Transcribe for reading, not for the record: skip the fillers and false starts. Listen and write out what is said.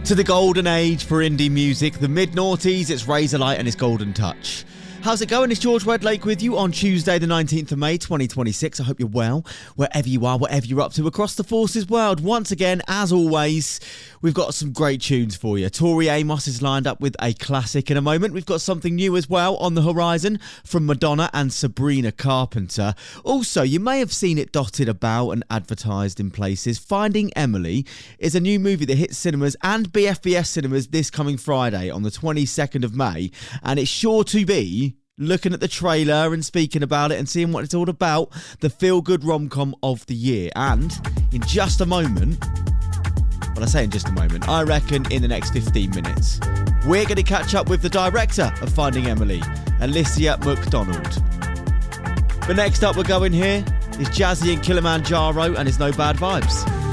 To the golden age for indie music, the mid-noughties, it's Razorlight and his Golden Touch. How's it going? It's George Wedlake with you on Tuesday the 19th of May 2026. I hope you're well, wherever you are, whatever you're up to across the Forces world. Once again, as always, we've got some great tunes for you. Tori Amos is lined up with a classic in a moment. We've got something new as well on the horizon from Madonna and Sabrina Carpenter. Also, you may have seen it dotted about and advertised in places. Finding Emily is a new movie that hits cinemas and BFBS cinemas this coming Friday on the 22nd of May, and it's sure to be, looking at the trailer and speaking about it and seeing what it's all about, the feel-good rom-com of the year. And in just a moment, well, I say in just a moment, I reckon in the next 15 minutes, we're going to catch up with the director of Finding Emily, Alicia McDonald. But next up we're going here is Jazzy and Kilimanjaro and his No Bad Vibes.